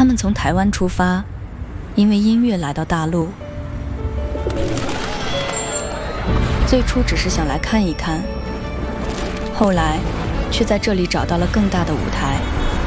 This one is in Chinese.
他们从台湾出发，因为音乐来到大陆。最初只是想来看一看，后来却在这里找到了更大的舞台。